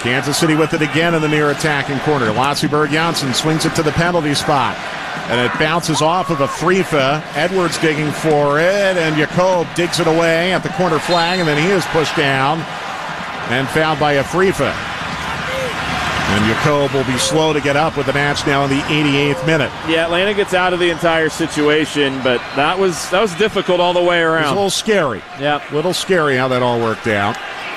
Kansas City with it again in the near attacking corner. Lasse Berg-Jansen swings it to the penalty spot. And it bounces off of a Frifa. Edwards digging for it, and Jakob digs it away at the corner flag, and then he is pushed down and fouled by a Frifa. And Jakob will be slow to get up with the match now in the 88th minute. Yeah, Atlanta gets out of the entire situation, but that was difficult all the way around. It was a little scary. Yeah, a little scary how that all worked out.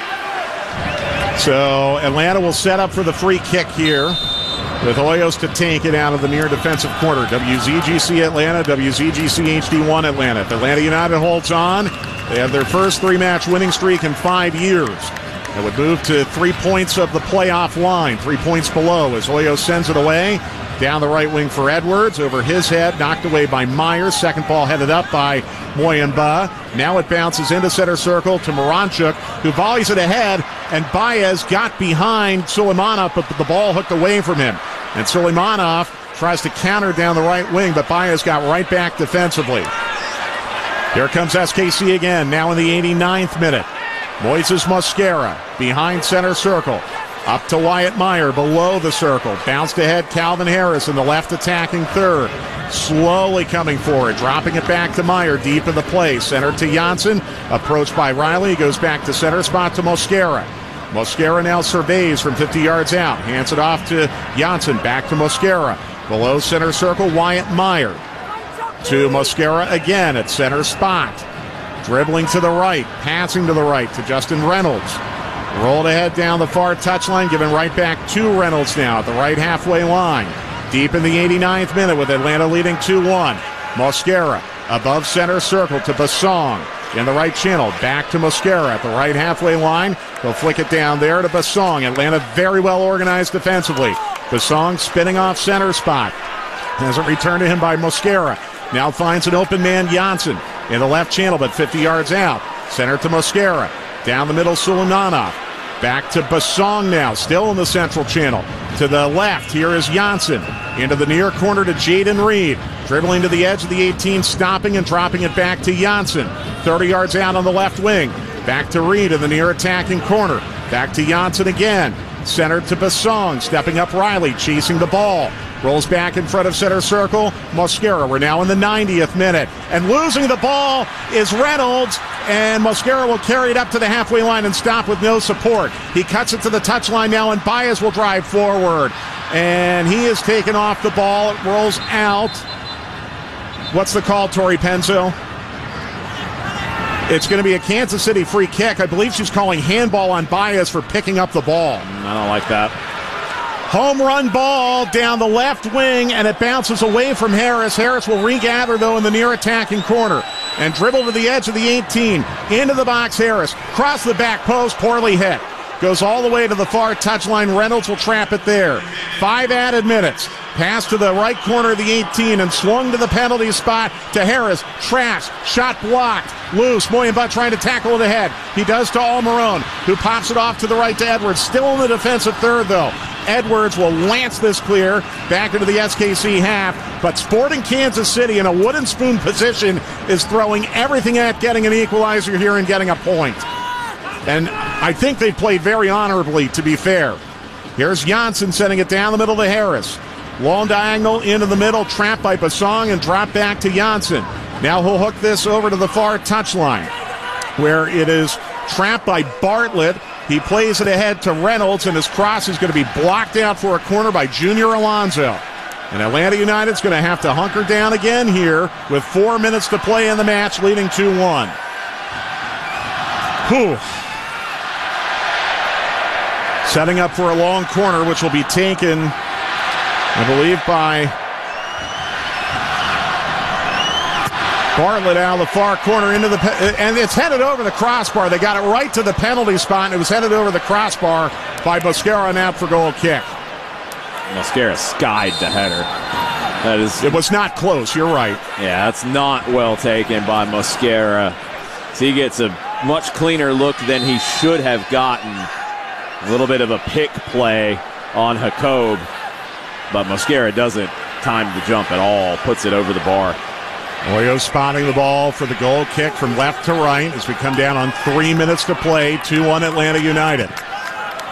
So Atlanta will set up for the free kick here, with Hoyos to take it out of the near defensive corner. WZGC Atlanta, WZGC HD1 Atlanta. If Atlanta United holds on, they have their first 3-match winning streak in 5 years. It would move to 3 points of the playoff line, 3 points below as Hoyos sends it away. Down the right wing for Edwards, over his head, knocked away by Myers. Second ball headed up by Moyenba. Now it bounces into center circle to Moranchuk, who volleys it ahead, and Baez got behind Suleimanov, but the ball hooked away from him. And Suleimanov tries to counter down the right wing, but Baez got right back defensively. Here comes SKC again, now in the 89th minute. Moises Mosquera behind center circle. Up to Wyatt Meyer below the circle. Bounced ahead Calvin Harris in the left attacking third. Slowly coming forward, dropping it back to Meyer deep in the play. Center to Janssen. Approached by Riley. He goes back to center spot to Mosquera. Mosquera now surveys from 50 yards out. Hands it off to Janssen. Back to Mosquera. Below center circle, Wyatt Meyer. To Mosquera again at center spot. Dribbling to the right. Passing to the right to Justin Reynolds. Rolled ahead down the far touchline, given right back to Reynolds now at the right halfway line. Deep in the 89th minute with Atlanta leading 2-1. Mosquera above center circle to Bassong. In the right channel, back to Mosquera at the right halfway line. They'll flick it down there to Bassong. Atlanta very well organized defensively. Bassong spinning off center spot. Hasn't returned to him by Mosquera. Now finds an open man, Janssen, in the left channel, but 50 yards out. Center to Mosquera. Down the middle, Suleimanov. Back to Bassong now, still in the central channel. To the left, here is Janssen. Into the near corner to Jaden Reed. Dribbling to the edge of the 18, stopping and dropping it back to Janssen. 30 yards out on the left wing. Back to Reed in the near attacking corner. Back to Janssen again. Center to Bassong, stepping up Riley, chasing the ball. Rolls back in front of center circle. Mosquera, we're now in the 90th minute. And losing the ball is Reynolds. And Mosquera will carry it up to the halfway line and stop with no support. He cuts it to the touchline now, and Baez will drive forward. And he is taken off the ball. It rolls out. What's the call, Tori Penzo? It's going to be a Kansas City free kick. I believe she's calling handball on Baez for picking up the ball. I don't like that. Home run ball down the left wing, and it bounces away from Harris. Harris will regather, though, in the near attacking corner. And dribble to the edge of the 18. Into the box, Harris. Cross the back post, poorly hit. Goes all the way to the far touchline. Reynolds will trap it there. 5 added minutes. Pass to the right corner of the 18 and swung to the penalty spot to Harris. Trash. Shot blocked. Loose. Moyenba trying to tackle it ahead. He does to Almiron, who pops it off to the right to Edwards. Still in the defensive third, though. Edwards will lance this clear back into the SKC half, but Sporting Kansas City in a wooden spoon position is throwing everything at getting an equalizer here and getting a point. And I think they played very honorably, to be fair. Here's Janssen sending it down the middle to Harris. Long diagonal into the middle, trapped by Bassong and dropped back to Janssen. Now he'll hook this over to the far touchline, where it is trapped by Bartlett. He plays it ahead to Reynolds, and his cross is going to be blocked out for a corner by Junior Alonso. And Atlanta United's going to have to hunker down again here with 4 minutes to play in the match, leading 2-1. Whew. Setting up for a long corner, which will be taken, I believe, by Bartlett out of the far corner into the and it's headed over the crossbar. They got it right to the penalty spot, and it was headed over the crossbar by Mosquera and out for goal kick. Mosquera skied the header. It was not close. You're right. Yeah, that's not well taken by Mosquera. So he gets a much cleaner look than he should have gotten. A little bit of a pick play on Jakob, but Mosquera doesn't time the jump at all. Puts it over the bar. Hoyos spotting the ball for the goal kick from left to right as we come down on 3 minutes to play. 2-1 Atlanta United.